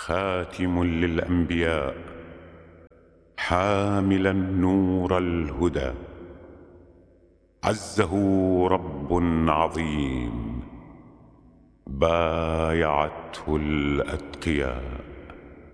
خاتم للأنبياء حاملا نور الهدى، عزه رب عظيم بايعته الأتقياء.